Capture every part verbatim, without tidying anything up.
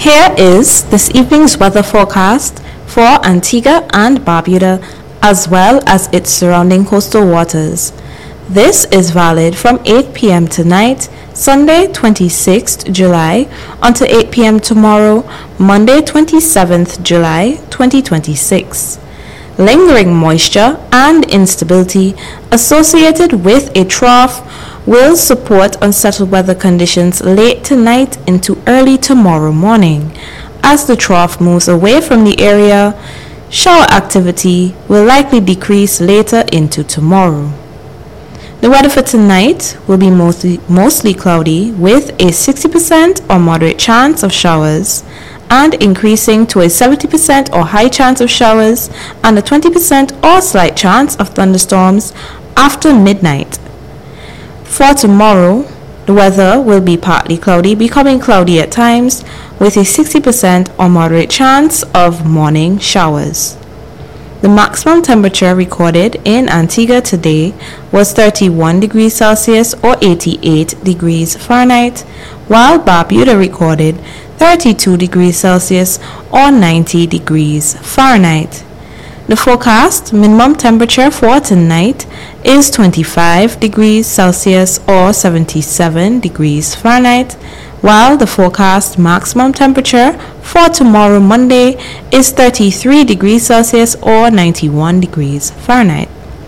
Here is this evening's weather forecast for Antigua and Barbuda, as well as its surrounding coastal waters. This is valid from eight p.m. tonight, Sunday twenty-sixth July, until eight p.m. tomorrow, Monday twenty-seventh July twenty twenty-six. Lingering moisture and instability associated with a trough will support unsettled weather conditions late tonight into early tomorrow morning. As the trough moves away from the area, shower activity will likely decrease later into tomorrow. The weather for tonight will be mostly, mostly cloudy with a sixty percent or moderate chance of showers, and increasing to a seventy percent or high chance of showers and a twenty percent or slight chance of thunderstorms after midnight. For tomorrow, the weather will be partly cloudy, becoming cloudy at times, with a sixty percent or moderate chance of morning showers. The maximum temperature recorded in Antigua today was thirty-one degrees Celsius or eighty-eight degrees Fahrenheit, while Barbuda recorded thirty-two degrees Celsius or ninety degrees Fahrenheit. The forecast minimum temperature for tonight is twenty-five degrees Celsius or seventy-seven degrees Fahrenheit, while the forecast maximum temperature for tomorrow Monday is thirty-three degrees Celsius or ninety-one degrees Fahrenheit.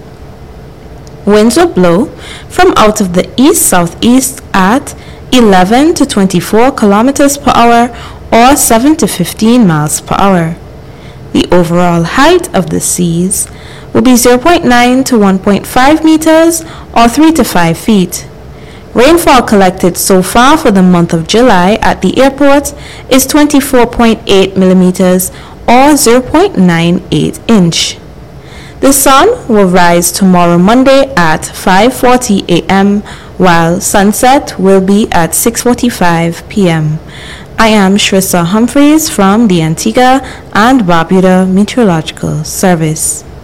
Winds will blow from out of the east-southeast at eleven to twenty-four kilometers per hour or seven to fifteen miles per hour. The overall height of the seas will be zero point nine to one point five meters or three to five feet. Rainfall collected so far for the month of July at the airport is twenty-four point eight millimeters or zero point nine eight inch. The sun will rise tomorrow Monday at five forty a.m. while sunset will be at six forty-five p.m. I am Shrissa Humphreys from the Antigua and Barbuda Meteorological Service.